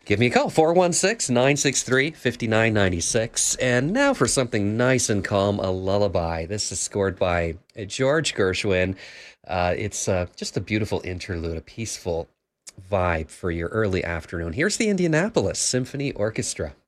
Give me a call, 416-963-5996. And now for something nice and calm, a lullaby. This is scored by George Gershwin. It's just a beautiful interlude, a peaceful vibe for your early afternoon. Here's the Indianapolis Symphony Orchestra.